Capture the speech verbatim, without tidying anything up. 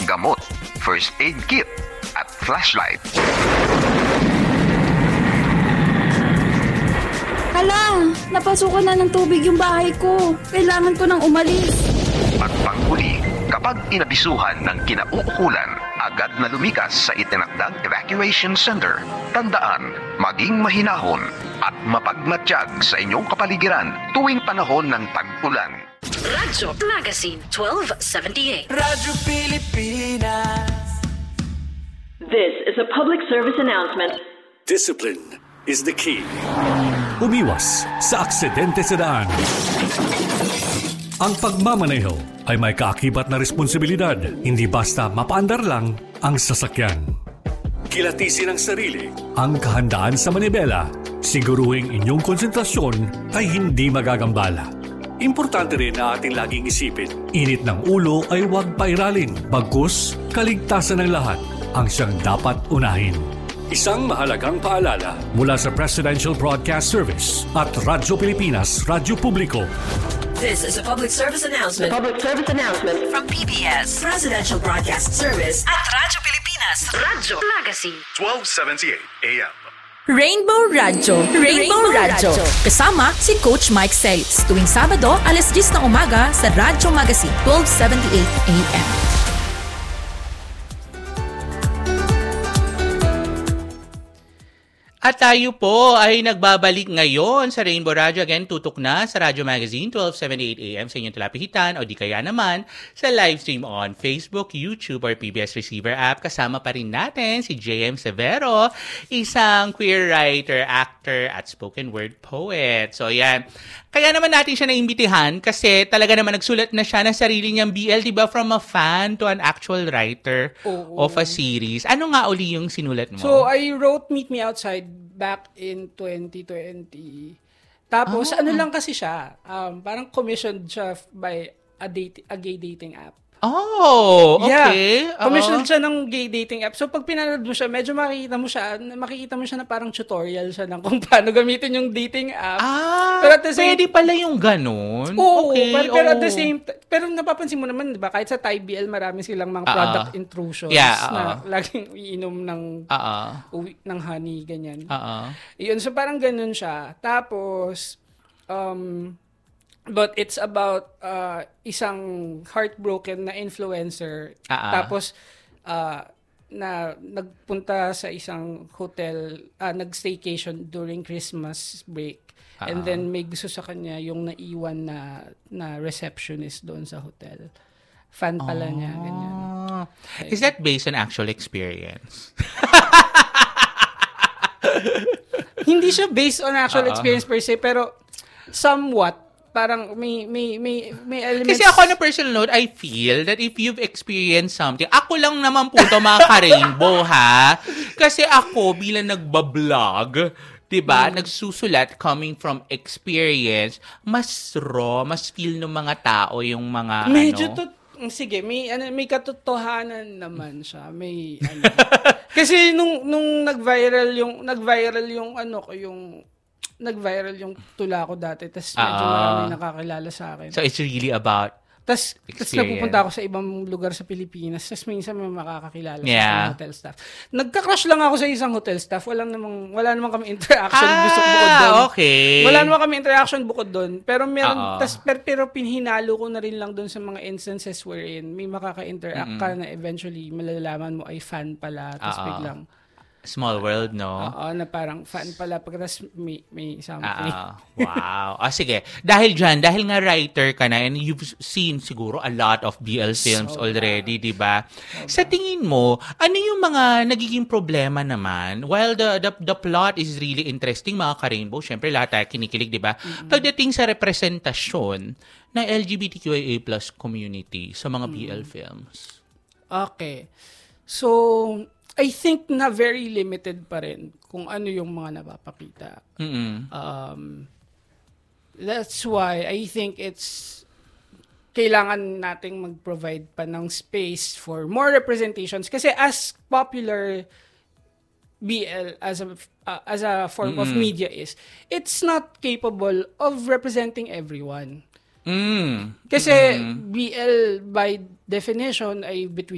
gamot, first aid kit, at flashlight. Hala, napasukan na ng tubig yung bahay ko. Kailangan ko nang umalis. At panghuli, kapag inabisuhan ng kinauukulan, agad na lumikas sa itinakdang evacuation center. Tandaan, maging mahinahon at mapagmatsyag sa inyong kapaligiran tuwing panahon ng tag-ulan. Radyo Magazine twelve seventy-eight. Radyo Pilipinas. This is a public service announcement. Discipline is the key. Umiwas sa aksidente sa daan. Ang pagmamaneho ay may kaakibat na responsibilidad, hindi basta mapaandar lang ang sasakyan. Kilatisin ang sarili, ang kahandaan sa manibela, siguruhing inyong konsentrasyon ay hindi magagambala. Importante rin na ating laging isipin, init ng ulo ay huwag pairalin, bagkus kaligtasan ng lahat ang siyang dapat unahin. Isang mahalagang paalala mula sa Presidential Broadcast Service at Radyo Pilipinas, Radyo Publiko. This is a public service announcement. Public service announcement from P B S, Presidential Broadcast Service at Radyo Pilipinas, Radyo Magazine twelve seventy-eight A M. Rainbow Radyo. Rainbow Radyo. Kasama si Coach Mike Celis. Tuwing Sabado, alas diyes ng umaga sa Radyo Magazine twelve seventy-eight A M. At tayo po ay nagbabalik ngayon sa Rainbow Radyo. Again, tutok na sa Radyo Magazine twelve seventy-eight A M sa inyong talapihitan o di kaya naman sa live stream on Facebook, YouTube or P B S Receiver app. Kasama pa rin natin si J M Severo, isang queer writer, actor at spoken word poet. So yan. Kaya naman natin siya naimbitihan kasi talaga naman nagsulat na siya ng sarili niyang B L, diba? From a fan to an actual writer Oo. of a series. Ano nga uli yung sinulat mo? So, I wrote Meet Me Outside back in twenty twenty. Tapos, Ah. ano lang kasi siya, um, parang commissioned siya by a, date, a gay dating app. Oh, okay. Yeah. Commissioned Oo. siya ng gay dating app. So, pag pinanood mo siya, medyo makikita mo siya, makikita mo siya na parang tutorial siya ng kung paano gamitin yung dating app. Ah, Pero at the same- pwede pala yung ganun. Oo, okay, pero, pero at the oo. same t- pero napapansin mo naman, 'di ba, kahit sa Thai B L marami silang mga Ah, product ah. intrusions Yeah, na ah, ah. laging iinom ng Oo. uwi ng honey ganyan. Oo. Yun, so parang ganun siya. Tapos um but it's about uh, isang heartbroken na influencer. Ah, ah. Tapos uh, na nagpunta sa isang hotel, uh, nag-staycation during Christmas break. Ah, And ah. then may gusto sa kanya yung naiwan na na receptionist doon sa hotel. Fan pala niya, ganyan. Ah. Is that based on actual experience? Hindi siya based on actual Ah, ah. experience per se, pero somewhat parang may may may may elements. Kasi ako on a personal note, I feel that if you've experienced something, ako lang naman po to mga ka-rainbow, ha? Kasi ako bilang nagbablog, diba, Mm. nagsusulat coming from experience, mas raw, mas feel ng mga tao yung mga medyo ano. to, sige, may ano, may katotohanan naman siya. May ano. Kasi nung nung nag-viral yung nag-viral yung ano ko yung nag-viral yung tula ko dati, tas medyo Ah. marami nakakilala sa akin. So it's really about Tas, tas experience. napupunta ako sa ibang lugar sa Pilipinas, tas minsan may makakakilala Yeah. sa hotel staff. Nagka-crush lang ako sa isang hotel staff, walang namang, wala namang kami interaction Ah, gusto bukod doon. okay. Wala namang kami interaction bukod doon. Pero meron, Oo. tas, pero, pero pinhinalo ko na rin lang doon sa mga instances wherein may makaka-interact ka na eventually malalaman mo ay fan pala, tas Oo. biglang, small world, no? oo, na parang fan pala, pagkatapos may, may something. Ah, wow. Ah, sige. Dahil dyan, dahil nga writer ka na and you've seen siguro a lot of B L films So, already, di ba? Sa tingin mo, ano yung mga nagiging problema naman? While the the, the plot is really interesting, mga ka-rainbow, syempre lahat tayo kinikilig, di ba? Pagdating sa representasyon ng L G B T Q I A plus community sa mga B L films. Okay. So, I think na very limited pa rin kung ano yung mga napapakita. Mm-mm. Um, that's why I think it's kailangan nating mag-provide pa ng space for more representations kasi as popular B L as a uh, as a form of Mm-mm. media is, it's not capable of representing everyone. Mm. Kasi Mm-mm. B L by definition ay between